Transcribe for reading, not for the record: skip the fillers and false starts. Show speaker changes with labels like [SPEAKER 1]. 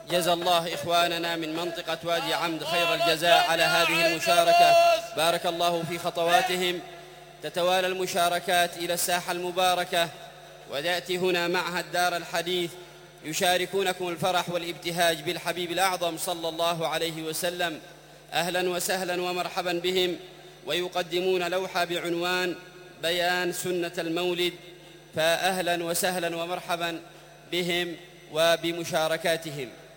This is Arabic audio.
[SPEAKER 1] جزى الله إخواننا من منطقة وادي عمد خير الجزاء على هذه المشاركة، بارك الله في خطواتهم. تتوالى المشاركات إلى الساحة المباركة، ويأتي هنا معهد دار الحديث يشاركونكم الفرح والابتهاج بالحبيب الأعظم صلى الله عليه وسلم. أهلا وسهلا ومرحبا بهم، ويقدمون لوحة بعنوان بيان سنة المولد، فأهلا وسهلا ومرحبا بهم وبمشاركاتهم.